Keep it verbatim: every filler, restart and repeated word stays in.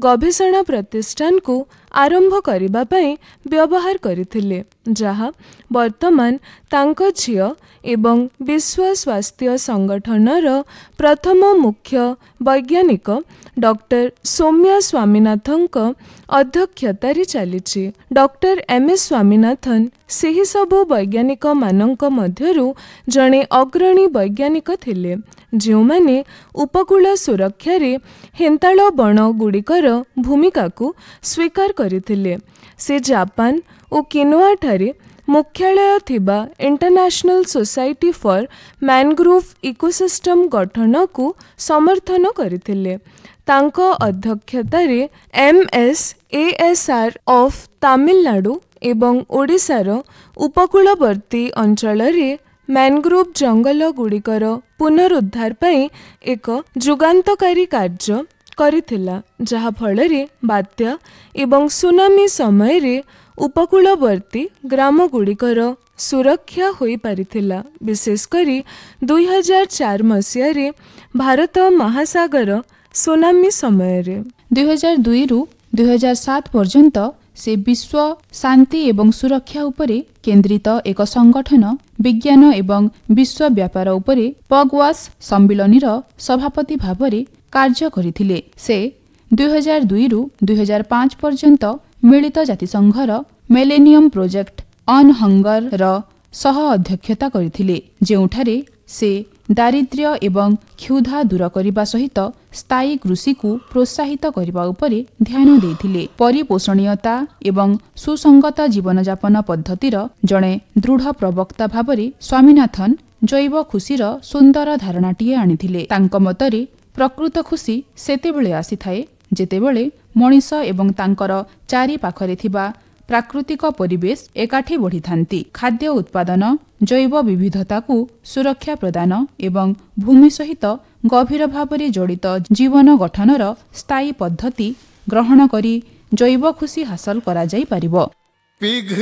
गवेषणा प्रतिष्ठान को आरंभ करिबा पई व्यवहार करथिले, जहा वर्तमान तांको झियो एवं विश्व स्वास्थ्य संगठनर प्रथम मुख्य वैज्ञानिक डॉक्टर सौम्या स्वामीनाथन अध्यक्षतार चली। डॉक्टर एम एस स्वामीनाथन सेही सबु वैज्ञानिक मानक मध्यरु जणे अग्रणी वैज्ञानिक थिले, जो माने उपकूल सुरक्षा रे हेंताळ बण गुड़िकर भूमिका को स्वीकार करथिले। से जापान और किनुआ ठारे मुख्यालय थिबा international society for mangrove ecosystem गठन को समर्थन करथिले। तांको अध्यक्षतारे M S A S R of Tamil Nadu एवं ओडिशार उपकूलवर्ती अंचल रे मैनग्रोव जंगल गुड़िकर पुनरुद्धार पई एक जुगान्तकारी कार्य करिथिला, जहा फलरे बात्या एवं सुनामी समय रे उपकूलवर्ती ग्राम गुड़िकर सुरक्षा होई पारिथिला। विशेष करी दुई हजार चार मसीह रे भारत महासागर सुनामी समय रे दुई हजार दुई रु दुई हजार सात पर्यंत से विश्व शांति एवं सुरक्षा उपरे केंद्रित एक संगठन विज्ञान एवं विश्व व्यापार उपरे पगवास सम्मिलनीर सभापति भावरे कार्य करिथिले। से दुई हजार दुई रु दुई हजार पाँच पर्यंत मिलित जातिसंघर मिलेनियम प्रोजेक्ट ऑन हंगर र सह अध्यक्षता करथिले, जेउठारे से दारिद्र्य एवं क्षुधा दूर करने सहित स्थायी कृषि को प्रोत्साहित करने उपरे ध्यान देथिले। परिपोषणीयता एवं सुसंगत जीवनयापन पद्धतिर जड़े दृढ़ प्रवक्ता भावरे स्वामीनाथन जैव खुशीर सुंदर धारणाटीए आनिथिले। तांक मतरे प्रकृत खुशी सेतेबेले आसीथाए जेतेबेले मनीष एवं तांकर चारि पाखरे थिबा प्राकृतिक परिवेश एकाठी बढ़ी थांती। खाद्य उत्पादन, जैव विविधता को सुरक्षा प्रदान एवं भूमि सहित गभीर भावरे जड़ित जीवन गठनर स्थायी पद्धति ग्रहण करी जैव खुशी हासिल करा जाई पारिबो।